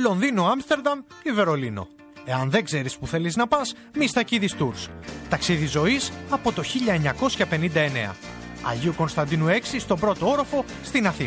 Λονδίνο, Άμστερνταμ ή Βερολίνο. Εάν δεν ξέρεις που θέλεις να πας, Μιστακίδης Tours. Ταξίδι ζωής από το 1959. Αγίου Κωνσταντίνου 6 στον πρώτο όροφο στην Αθήνα.